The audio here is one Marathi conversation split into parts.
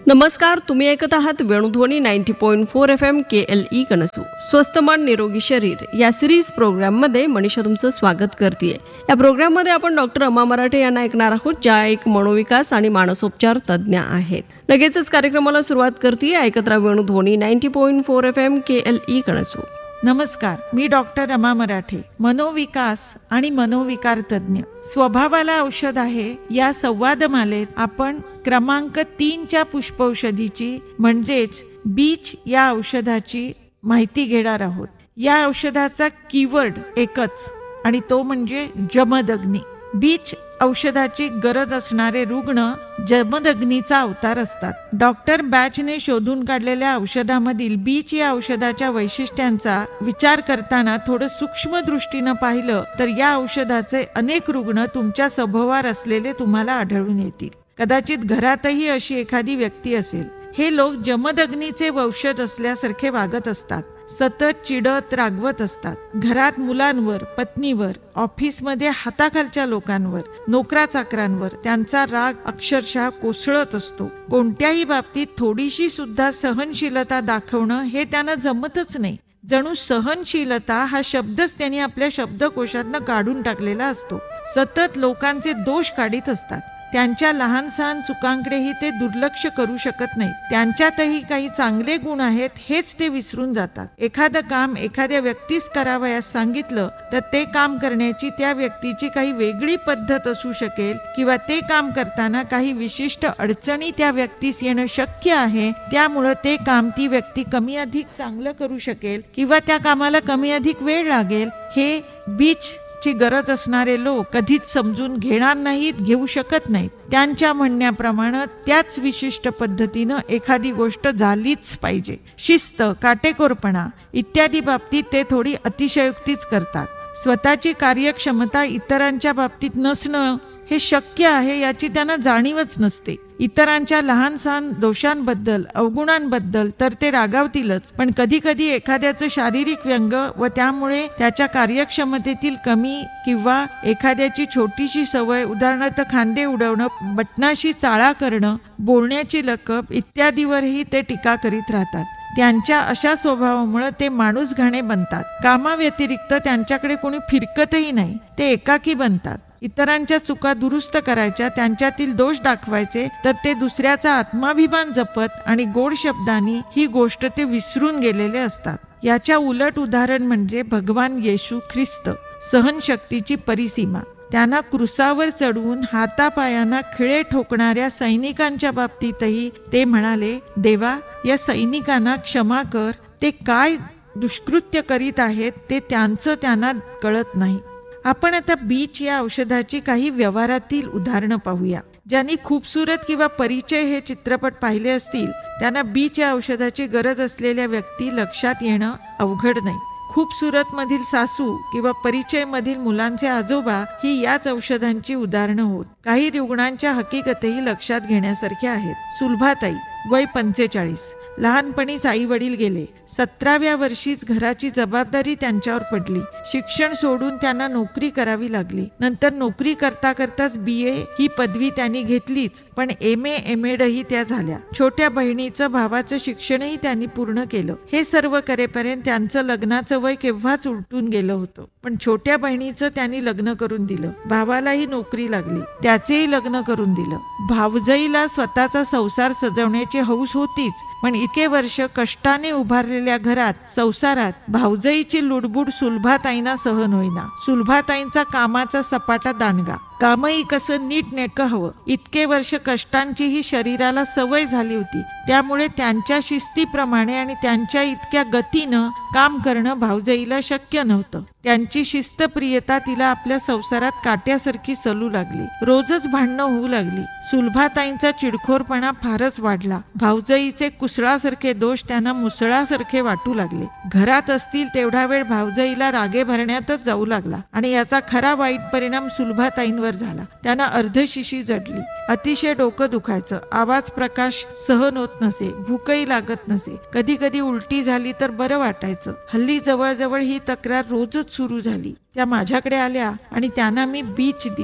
नमस्कार, तुम्ही ऐकत आहात वेणुध्वनी 90.4 FM KLE कनसू. स्वस्थ मन निरोगी शरीर या सिरीज प्रोग्राममध्ये मनीषा तुमचं स्वागत करते. या प्रोग्राममध्ये आपण डॉक्टर अमा मराठे यांना ऐकणार आहोत, ज्या एक मनोविकास आणि मानसोपचार तज्ज्ञ आहेत. लगेचच कार्यक्रमाला सुरुवात करते. ऐकत राहा वेणुध्वनी 90.4 FM KLE कनसू. नमस्कार, मी डॉक्टर अमा मराठे, मनोविकास आणि मनोविकार तज्ज्ञ. स्वभावाला औषध आहे या संवादमालेत आपण क्रमांक 3च्या पुष्पौषधीची म्हणजेच बीच या औषधाची माहिती घेणार आहोत. या औषधाचा कीवर्ड एकच आणि तो म्हणजे जमदग्नी. बीच औषधाची गरज असणारे रुग्ण जमदग्नीचा अवतार असतात. डॉक्टर बॅचने शोधून काढलेल्या औषधामधील बीच या औषधाच्या वैशिष्ट्यांचा विचार करताना थोडं सूक्ष्म दृष्टीनं पाहिलं तर या औषधाचे अनेक रुग्ण तुमच्या सभोवार असलेले तुम्हाला आढळून येतील. कदाचित घरातही अशी एखादी व्यक्ती असेल. हे लोक जमदग्नीचे वंशज असल्यासारखे वागत असतात. सतत चिडत रागवत असतात. घरात मुलांवर, पत्नीवर, ऑफिसमध्ये हाताखालच्या लोकांवर, नोकराचाकरांवर त्यांचा राग अक्षरशः कोसळत असतो. कोणत्याही बाबतीत थोडीशी सुद्धा सहनशीलता दाखवणं हे त्यांना जमतच नाही. जणू सहनशीलता हा शब्दच त्यांनी आपल्या शब्दकोशातनं काढून टाकलेला असतो. सतत लोकांचे दोष काढीत असतात. त्यांच्या लहान सहान चुकांकडेही ते दुर्लक्ष करू शकत नाहीत. त्यांच्यातही काही चांगले गुण आहेत हेच ते विसरून जातात. एखादं काम एखाद्या व्यक्तीस करावयास सांगितलं तर ते काम करण्याची त्या व्यक्तीची काही वेगळी पद्धत असू शकेल किंवा ते काम करताना काही विशिष्ट अडचणी त्या व्यक्तीस येणं शक्य आहे. त्यामुळं ते काम ती व्यक्ती कमी अधिक चांगलं करू शकेल किंवा त्या कामाला कमी अधिक वेळ लागेल. हे बीच ची गरज असणारे लोक कधीच समजून घेणार नाहीत, घेऊ शकत नाहीत. त्यांच्या म्हणण्याप्रमाणे त्याच विशिष्ट पद्धतीनं एखादी गोष्ट झालीच पाहिजे. शिस्त, काटेकोरपणा इत्यादी बाबतीत ते थोडी अतिशयोक्तीच करतात. स्वतःची कार्यक्षमता इतरांच्या बाबतीत नसणं हे शक्य आहे याची त्यांना जाणीवच नसते. इतरांच्या लहान सहान दोषांबद्दल, अवगुणांबद्दल तर ते रागावतीलच, पण कधी कधी एखाद्याचं शारीरिक व्यंग व त्यामुळे त्याच्या कार्यक्षमतेतील कमी किंवा एखाद्याची छोटीशी सवय, उदाहरणार्थ खांदे उडवणं, बटनाशी चाळा करणं, बोलण्याची लकब इत्यादीवरही ते टीका करीत राहतात. त्यांच्या अशा स्वभावामुळे ते माणूस घाणे बनतात. कामाव्यतिरिक्त त्यांच्याकडे कोणी फिरकतही नाही. ते एकाकी बनतात. इतरांच्या चुका दुरुस्त करायच्या, त्यांच्यातील दोष दाखवायचे, तर ते दुसऱ्याचा आत्माभिमान जपत आणि गोड शब्दांनी ही गोष्ट ते विसरून गेलेले असतात. याच्या उलट उदाहरण म्हणजे भगवान येशू ख्रिस्त. सहनशक्तीची परिसीमा. त्यांना क्रुसावर चढवून हातापायांना खिळे ठोकणाऱ्या सैनिकांच्या बाबतीतही ते म्हणाले, देवा, या सैनिकांना क्षमा कर. ते काय दुष्कृत्य करीत आहेत ते त्यांचं त्यांना कळत नाही. आपण आता बीच या औषधाची काही व्यवहारातील उदाहरणं पाहूया. ज्यांनी खूपसूरत किंवा परिचय हे चित्रपट पाहिले असतील त्यांना बीच या औषधाची गरज असलेल्या व्यक्ती लक्षात येणं अवघड नाही. खूपसूरत मधील सासू किंवा परिचय मधील मुलांचे आजोबा ही याच औषधांची उदाहरणं होत. काही रुग्णांच्या हकीकतही लक्षात घेण्यासारख्या आहेत. सुलभाताई, वय 45, लहानपणीच आई वडील गेले. 17व्या वर्षीच घराची जबाबदारी त्यांच्यावर पडली. शिक्षण सोडून त्यांना नोकरी करावी लागली. नंतर नोकरी करता करताच BA ही पदवी त्यांनी घेतलीच, पण MA MAD ही त्या झाल्या. छोट्या बहिणीचं, भावाचं शिक्षणही त्यांनी पूर्ण केलं. हे सर्व करेपर्यंत त्यांचं लग्नाचं वय केव्हाच उलटून गेलं होतं. पण छोट्या बहिणीचं त्यांनी लग्न करून दिलं. भावालाही नोकरी लागली, त्याचेही लग्न करून दिलं. भावजईला स्वतःचा संसार सजवण्याची हौस होतीच, पण इतके वर्ष कष्टाने उभारलेल्या घरात, संसारात भावजईची लुडबुड सुलभाताईंना सहन होईना. सुलभाताईंचा कामाचा सपाटा दांडगा. कामही कसं नीटनेटकं हवं. इतके वर्ष कष्टांचीही शरीराला सवय झाली होती. त्यामुळे त्यांच्या शिस्तीप्रमाणे आणि त्यांच्या इतक्या गतीनं काम करणं भावजईला शक्य नव्हतं. त्यांची शिस्तप्रियता तिला आपल्या संसारात काट्यासारखी सलू लागली. रोजच भांडणं होऊ लागली. सुलभाताईंचा चिडखोरपणा फारच वाढला. भावजईचे कुसळासारखे दोष त्यांना मुसळासारखे वाटू लागले. घरात असतील तेवढा वेळ भावजईला रागे भरण्यातच जाऊ लागला आणि याचा खरा वाईट परिणाम सुलभाताईंवर झाला. त्यांना अर्धशिशी जडली. अतिशय डोकं दुखायचं. आवाज प्रकाश सहन होत नसे. भूकही लागत नसे. कधी कधी उलटी झाली तर बरं वाटायचं. हल्ली जवळजवळ ही तक्रार रोजच सुरू झाली. त्या माझ्याकडे आल्या आणि त्यांना मी बीच दिलं.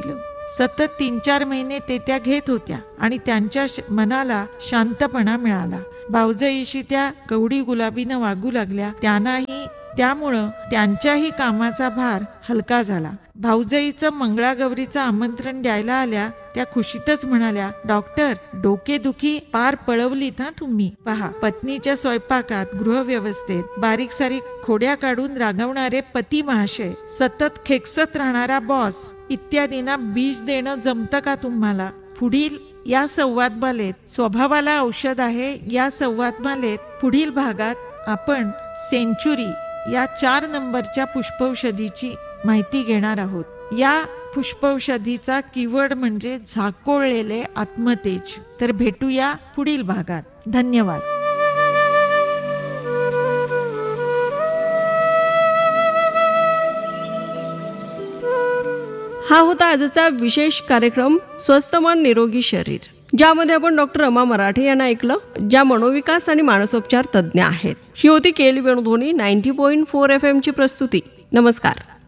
सतत 3-4 महिने ते त्या घेत होत्या आणि त्यांच्या मनाला शांतपणा मिळाला. भाऊजाईशी त्या कवडी गुलाबीनं वागू लागल्या. त्यामुळं त्यांच्याही कामाचा भार हलका झाला. भाऊजाईचं मंगळागौरीचं आमंत्रण द्यायला आल्या त्या खुशीतच म्हणाल्या, डॉक्टर, डोकेदुखी पार पळवलीत ना तुम्ही. पहा, पत्नीच्या स्वयंपाकात, गृहव्यवस्थेत बारीक सारीक खोड्या काढून रागवणारे पती महाशय, सतत खेकसत राहणारा बॉस इत्यादींना बीज देणं जमतं का तुम्हाला? पुढील या संवादमालेत स्वभावाला औषध आहे या संवादमालेत पुढील भागात आपण सेंचुरी या 4 नंबरच्या पुष्पौषधीची माहिती घेणार आहोत. या पुष्पौषधीचा कीवर्ड म्हणजे झाकोळलेले आत्मतेज. तर भेटूया पुढील भागात. धन्यवाद. हा होता आजचा विशेष कार्यक्रम स्वस्थ मन निरोगी शरीर, ज्यामध्ये आपण डॉक्टर रमा मराठे यांना ऐकलं, ज्या मनोविकास आणि मानसोपचार तज्ज्ञ आहेत. ही होती KL वेणुध्वनी 90.4 FM ची प्रस्तुती. नमस्कार.